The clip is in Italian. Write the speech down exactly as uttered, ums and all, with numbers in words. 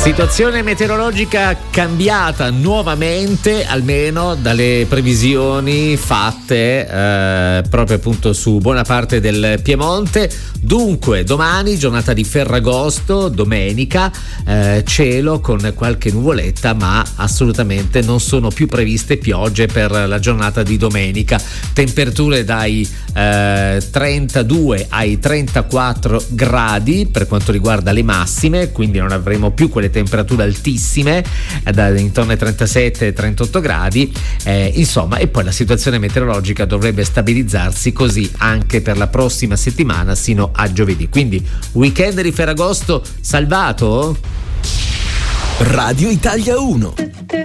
Situazione meteorologica cambiata nuovamente, almeno dalle previsioni fatte eh, proprio appunto su buona parte del Piemonte. Dunque domani giornata di Ferragosto, domenica, eh, cielo con qualche nuvoletta, ma assolutamente non sono più previste piogge per la giornata di domenica. Temperature dai eh, trentadue ai trentaquattro gradi per quanto riguarda le massime, quindi non avremo più quelle temperature altissime, eh, intorno ai trentasette trentotto gradi, eh, insomma, e poi la situazione meteorologica dovrebbe stabilizzarsi così anche per la prossima settimana sino a giovedì. Quindi weekend di Ferragosto salvato. Radio Italia uno.